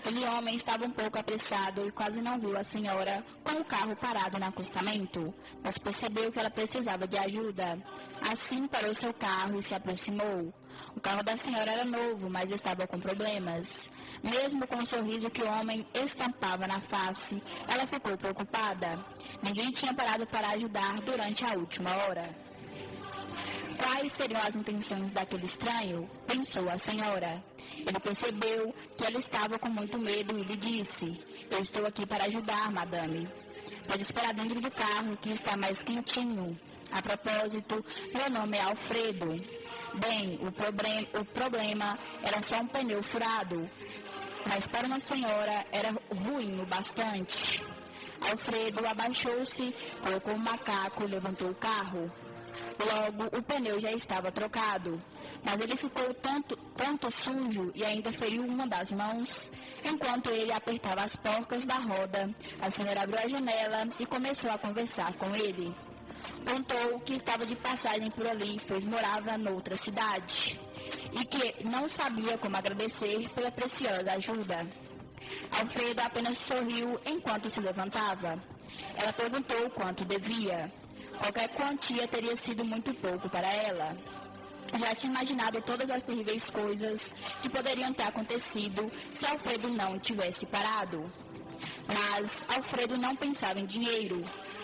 Aquele homem estava um pouco apressado e quase não viu a senhora com o carro parado no acostamento, mas percebeu que ela precisava de ajuda. Assim parou seu carro e se aproximou. O carro da senhora era novo, mas estava com problemas. Mesmo com o sorriso que o homem estampava na face, ela ficou preocupada. Ninguém tinha parado para ajudar durante a última hora. Quais seriam as intenções daquele estranho? Pensou a senhora. Ele percebeu que ela estava com muito medo e lhe disse: eu estou aqui para ajudar, madame. Pode esperar dentro do carro, que está mais quentinho. A propósito, meu nome é Alfredo. Bem, o problema era só um pneu furado, mas para uma senhora era ruim o bastante. Alfredo abaixou-se, colocou o macaco e levantou o carro. Logo, o pneu já estava trocado, mas ele ficou tanto sujo e ainda feriu uma das mãos. Enquanto ele apertava as porcas da roda, a senhora abriu a janela e começou a conversar com ele. Contou que estava de passagem por ali, pois morava noutra cidade, e que não sabia como agradecer pela preciosa ajuda. Alfredo apenas sorriu enquanto se levantava. Ela perguntou quanto devia. Qualquer quantia teria sido muito pouco para ela. Já tinha imaginado todas as terríveis coisas que poderiam ter acontecido se Alfredo não tivesse parado. Mas Alfredo não pensava em dinheiro.